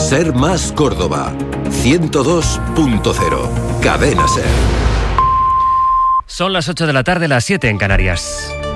Ser Más Córdoba, 102.0, Cadena Ser. Son las 8 de la tarde, las 7 en Canarias.